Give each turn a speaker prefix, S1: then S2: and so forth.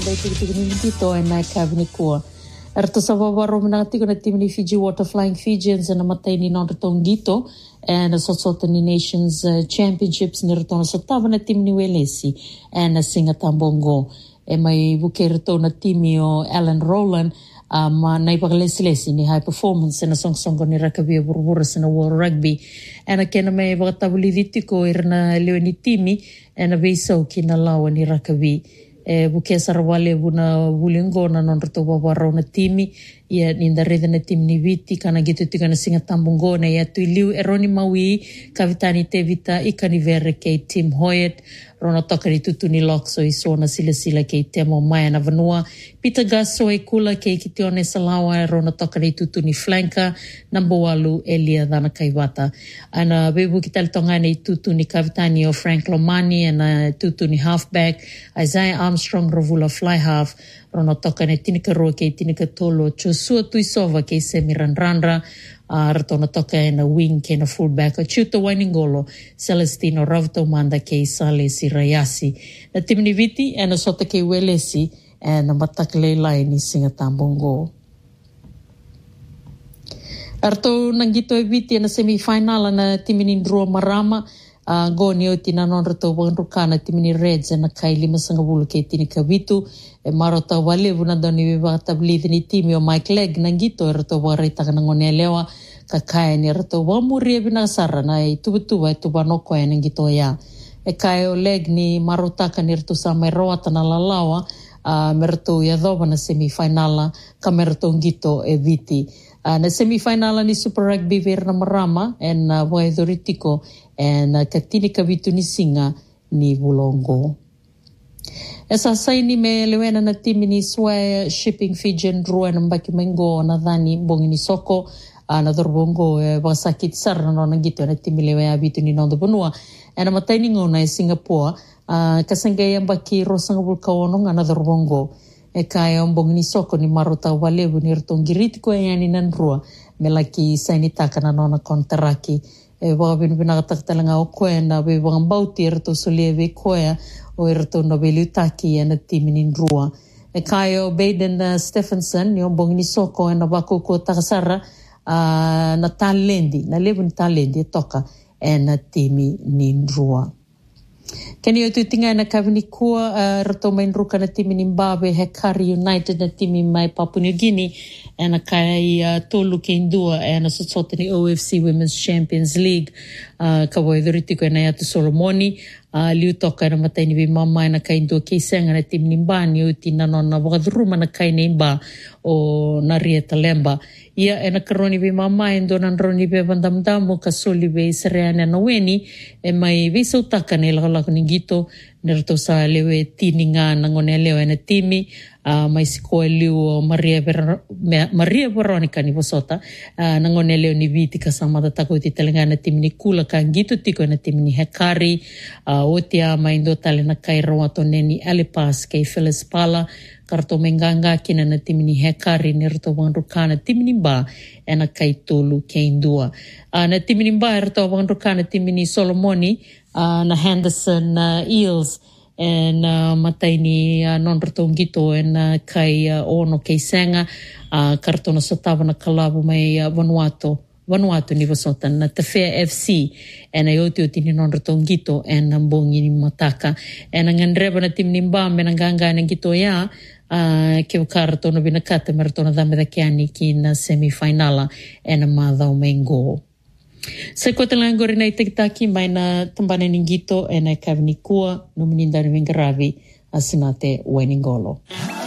S1: Dai tiki e nai kavini kua. Erto sa wawaro manati ko na timini Fiji Water Flying Fijians na matay ni non retong gito and sosota ni Nations Championships ni retong sa tava na timini Welesi and singa tambongo. E mai buke reto na timi o Alan Rowland ma na ipagalesi-lesi ni high performance na song-songo ni Rakavia Burubura sa na World Rugby. E na kena may bakatabuliditi ko irna leo ni timi e na beisau ki na lawa ni Rakavia. Buke sarawale buna bulingo na non reto wawaro na timi ia ninda reda na timi ni viti kana gitu tika na singa tambungo na ia tuiliu eroni maui kavitani te vita ikani vere kei Tim Hoyt rona toka ni tutu ni lokso i sona sila kei Temo Maia na vanua Peter Gasso e kula kei Kitione Salawa rona toka ni tutu ni flanka number 8 Elia Dana Kaiwata ana bebu kitali tonga ni tutu ni kavitani o Frank Lomani ana tutu ni halfback Isaiah Armstrong Rovula fly half rona toka ni tinika roa kei tinika tolo Chosua Tuisova kei Semi Ranrandra ratona toka e na wing ke na fullback o Chuta Wainingolo Celestino Ravtomanda kei Sale Sirayasi na timini viti e na sota kei Welesi e na matakle lai ni singa tambongo. Arto nangito e viti e na semifinal na timini Ndrua Marama goni o tina non rato wangrukana timini Reds na kai 5 kei tinika vitu e marota walevu na doni viva tablidi ni timi o Mike Legg nangito e rato wareitaka na ngone lewa kakai ni rato wamuri e bina sara na e tubutuwa e tubanoko e nangito ya e kai o Legg ni marotaka ni rato sa mai roata na lalawa me rato ya dhoba na semifinala ka me rato ngito e viti na semifinala ni Super Rugby Verna Marama e na waedoritiko e na katinika vitu ni singa ni Vulongo. Esa saini me lewena na timi ni Swaya Shipping Fijian Drua na mbaki mengo na dhani bongi ni soko na dorbongo wakasaki tisara na nangito na timi lewea vitu ni nondo bonua e na mataini ngona e Singapore kasangaya mbaki rosanga vulkaono na dorbongo e kaya bongi ni soko ni marota walevu ni rtongiritiko e yani nandrua me laki saini taka na nona kontaraki e wabinu binakataktalanga o koe na be wangambauti erto soleve koea o erto no belutaki e na timi ni Ndrua. E kaya o Baden Stephenson ni ombongi ni soko e na wako ko takasara na talendi, na levu ni talendi e toka e na timi ni Ndrua. Keni o tutinga na kavini kua rato mai nruka na timi ni Mbabe Hekari United na timi mai Papua New Guinea e na kai tolu ke indua e na sotota ni OFC Women's Champions League ka waedoritiko e na Yatu Solomoni liu toka na matai ni mama na kai indua ke senga na timi ni Mba ni uti na nona wakaduruma na kai ni Mba o Narieta Lemba ia e na karoni be mama e ndona nroni be vandamdamu ka soli be Israene na weni e mai viso taka ne lakalako ni gito nerto sa lewe tininga na ngone leo e na timi mai sikoe liu o Maria Veronica ni Vosota na ngone leo ni viti kasama tatako iti talenga na timi ni Kula ka gito tiko na timi ni Hekari otia mai ndo tale na kai rawato neni Alipas kei Phyllis Pala karto menganga kina na timi ni Hekari ni rato wangrukana timi ni Mba e na kai tolu ke indua na timi ni Mba e rato wangrukana timi ni Solomoni na Henderson Eels e na matai ni non rato ngito e na kai ono kei senga karto na sotava na kalabu mai Vanuatu ni Vasota na Tafea FC e na oti ni non rato ngito e na mbongi ni mataka e na ngandreba na timi ni Mba me na nganga na ngito ya ke ukara tono binakata maratona dame da kiani ki na semifinala e na madhau mengo. Sa kota langori na itakitaki mai na tambane ningito e na kavini kua no menindari vingaravi asinate Wainingolo.